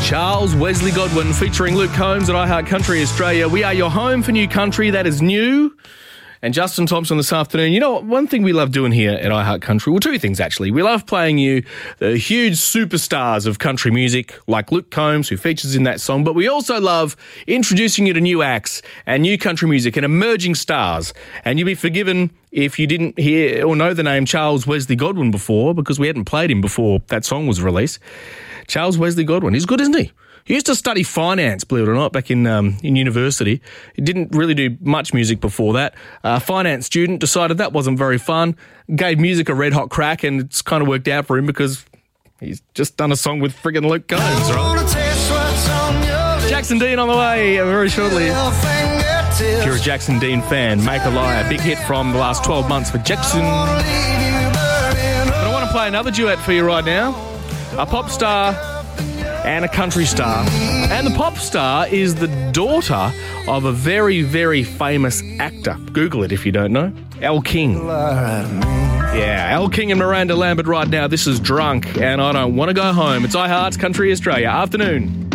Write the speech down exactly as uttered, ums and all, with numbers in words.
Charles Wesley Godwin featuring Luke Combs at iHeart Country Australia. We are your home for new country that is new. And Justin Thompson this afternoon. You know, one thing we love doing here at iHeart Country, well, two things actually. We love playing you the huge superstars of country music like Luke Combs, who features in that song, but we also love introducing you to new acts and new country music and emerging stars. And you'll be forgiven if you didn't hear or know the name Charles Wesley Godwin before, because we hadn't played him before that song was released. Charles Wesley Godwin, he's good, isn't he? He used to study finance, believe it or not, back in um, in university. He didn't really do much music before that. A uh, finance student decided that wasn't very fun, gave music a red-hot crack, and it's kind of worked out for him because he's just done a song with friggin' Luke Combs, right? Jackson Dean on the way very shortly. If you're a Jackson Dean fan, Make a Liar, big hit from the last twelve months for Jackson. But I want to play another duet for you right now. A pop star and a country star. And the pop star is the daughter of a very, very famous actor. Google it if you don't know. Elle King. Yeah, Elle King and Miranda Lambert right now. This is Drunk, and I don't want to go home. It's iHeart's Country Australia. Afternoon.